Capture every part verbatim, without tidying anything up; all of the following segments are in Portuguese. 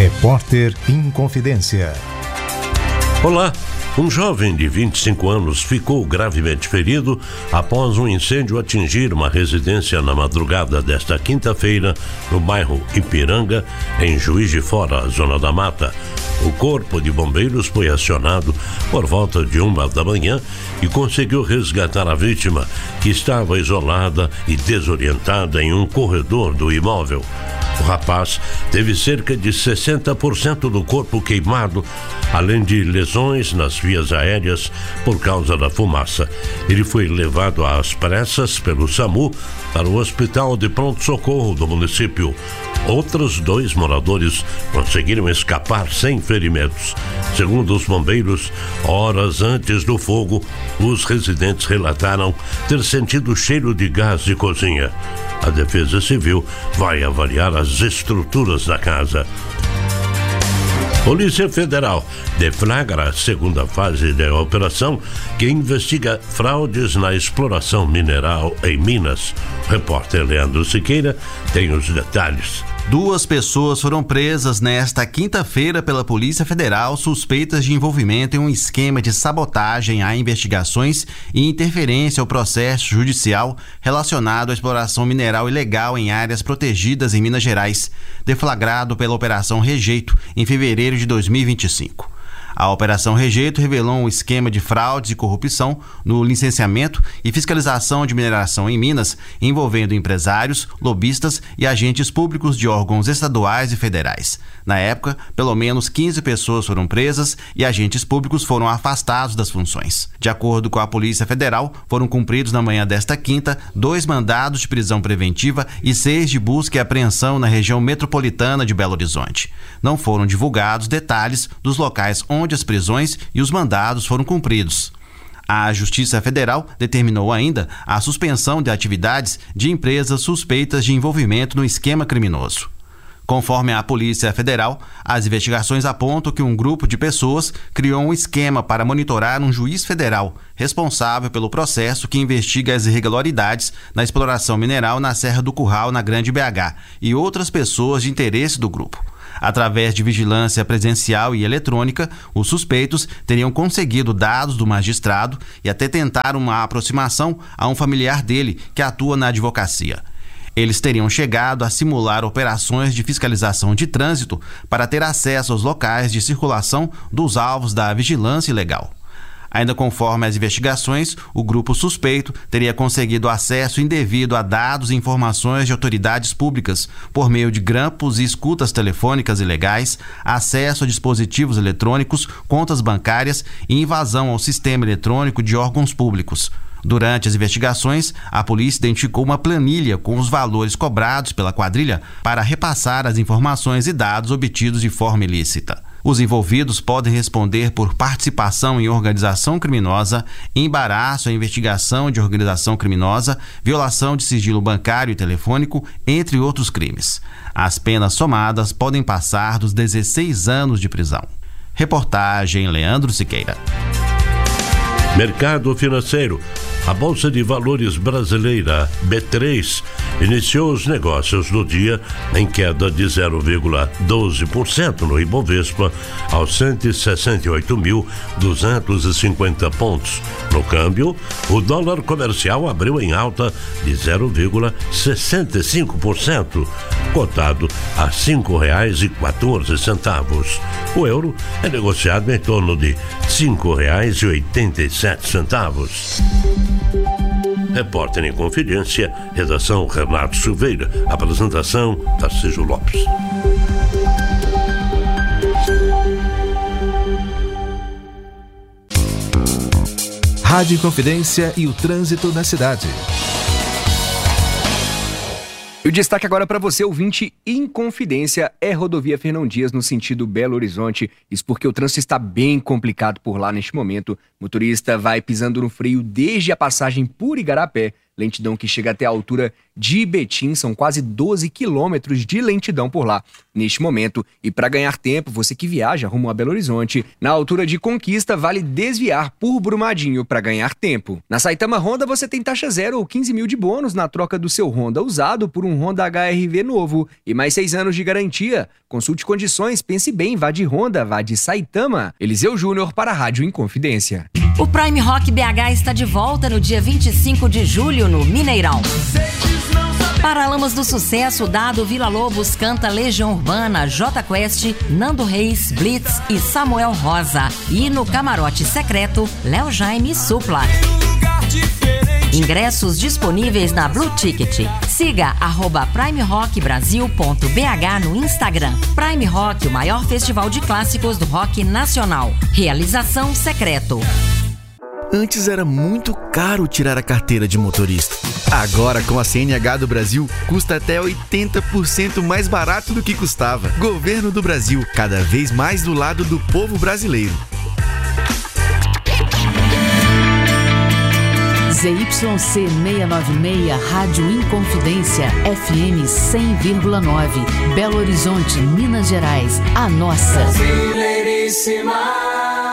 Repórter Inconfidência. Olá, um jovem de vinte e cinco anos ficou gravemente ferido após um incêndio atingir uma residência na madrugada desta quinta-feira no bairro Ipiranga, em Juiz de Fora, Zona da Mata. O corpo de bombeiros foi acionado por volta de uma da manhã e conseguiu resgatar a vítima, que estava isolada e desorientada em um corredor do imóvel. O rapaz teve cerca de sessenta por cento do corpo queimado, além de lesões nas vias aéreas por causa da fumaça. Ele foi levado às pressas pelo SAMU para o Hospital de Pronto-Socorro do município. Outros dois moradores conseguiram escapar sem ferimentos. Segundo os bombeiros, horas antes do fogo, os residentes relataram ter sentido cheiro de gás de cozinha. A Defesa Civil vai avaliar as estruturas da casa. Polícia Federal deflagra a segunda fase da operação que investiga fraudes na exploração mineral em Minas. O repórter Leandro Siqueira tem os detalhes. Duas pessoas foram presas nesta quinta-feira pela Polícia Federal suspeitas de envolvimento em um esquema de sabotagem a investigações e interferência ao processo judicial relacionado à exploração mineral ilegal em áreas protegidas em Minas Gerais, deflagrado pela Operação Rejeito em fevereiro de dois mil e vinte e cinco. A Operação Rejeito revelou um esquema de fraudes e corrupção no licenciamento e fiscalização de mineração em Minas, envolvendo empresários, lobistas e agentes públicos de órgãos estaduais e federais. Na época, pelo menos quinze pessoas foram presas e agentes públicos foram afastados das funções. De acordo com a Polícia Federal, foram cumpridos na manhã desta quinta dois mandados de prisão preventiva e seis de busca e apreensão na região metropolitana de Belo Horizonte. Não foram divulgados detalhes dos locais onde onde as prisões e os mandados foram cumpridos. A Justiça Federal determinou ainda a suspensão de atividades de empresas suspeitas de envolvimento no esquema criminoso. Conforme a Polícia Federal, as investigações apontam que um grupo de pessoas criou um esquema para monitorar um juiz federal responsável pelo processo que investiga as irregularidades na exploração mineral na Serra do Curral, na Grande B H, e outras pessoas de interesse do grupo. Através de vigilância presencial e eletrônica, os suspeitos teriam conseguido dados do magistrado e até tentaram uma aproximação a um familiar dele que atua na advocacia. Eles teriam chegado a simular operações de fiscalização de trânsito para ter acesso aos locais de circulação dos alvos da vigilância ilegal. Ainda conforme as investigações, o grupo suspeito teria conseguido acesso indevido a dados e informações de autoridades públicas por meio de grampos e escutas telefônicas ilegais, acesso a dispositivos eletrônicos, contas bancárias e invasão ao sistema eletrônico de órgãos públicos. Durante as investigações, a polícia identificou uma planilha com os valores cobrados pela quadrilha para repassar as informações e dados obtidos de forma ilícita. Os envolvidos podem responder por participação em organização criminosa, embaraço à investigação de organização criminosa, violação de sigilo bancário e telefônico, entre outros crimes. As penas somadas podem passar dos dezesseis anos de prisão. Reportagem Leandro Siqueira. Mercado financeiro. A Bolsa de Valores brasileira, B três, iniciou os negócios do dia em queda de zero vírgula doze por cento no Ibovespa, aos cento e sessenta e oito mil duzentos e cinquenta pontos. No câmbio, o dólar comercial abriu em alta de zero vírgula sessenta e cinco por cento, cotado a cinco reais e quatorze centavos. O euro é negociado em torno de cinco reais e oitenta e sete centavos. Repórter em Confidência, redação Renato Silveira, apresentação Tarcísio Lopes. Rádio Confidência e o trânsito na cidade. E o destaque agora para você, ouvinte, Inconfidência, é rodovia Fernão Dias no sentido Belo Horizonte. Isso porque o trânsito está bem complicado por lá neste momento. O motorista vai pisando no freio desde a passagem por Igarapé lentidão que chega até a altura de Betim, são quase doze quilômetros de lentidão por lá neste momento. E para ganhar tempo, você que viaja rumo a Belo Horizonte, na altura de Conquista vale desviar por Brumadinho para ganhar tempo. Na Saitama Honda você tem taxa zero ou quinze mil de bônus na troca do seu Honda usado por um Honda H R V novo e mais seis anos de garantia. Consulte condições, pense bem, vá de Honda, vá de Saitama. Eliseu Júnior para a Rádio Inconfidência. O Prime Rock B H está de volta no dia vinte e cinco de julho no Mineirão. Paralamas do Sucesso, Dado Vila Lobos canta Legião Urbana, J Quest, Nando Reis, Blitz e Samuel Rosa. E no Camarote Secreto, Léo Jaime e Supla. Ingressos disponíveis na Blue Ticket. Siga arroba primerockbrasil.bh no Instagram. Prime Rock, o maior festival de clássicos do rock nacional. Realização Secreto. Antes era muito caro tirar a carteira de motorista. Agora, com a C N H do Brasil, custa até oitenta por cento mais barato do que custava. Governo do Brasil, cada vez mais do lado do povo brasileiro. Z Y C seiscentos e noventa e seis, Rádio Inconfidência, F M cem vírgula nove, Belo Horizonte, Minas Gerais, a nossa. Brasileiríssima.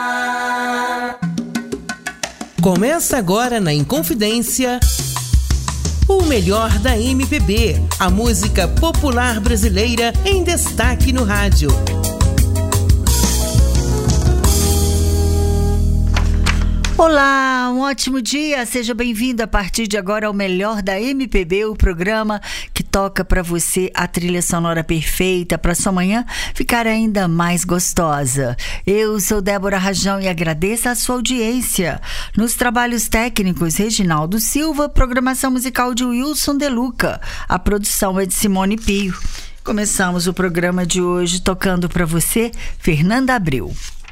Começa agora na Inconfidência o melhor da M P B, a música popular brasileira em destaque no rádio. Olá, um ótimo dia, seja bem-vindo a partir de agora ao melhor da M P B, o programa que toca para você a trilha sonora perfeita para sua manhã ficar ainda mais gostosa. Eu sou Débora Rajão e agradeço a sua audiência. Nos trabalhos técnicos, Reginaldo Silva, programação musical de Wilson De Luca, a produção é de Simone Pio. Começamos o programa de hoje tocando para você Fernanda Abreu.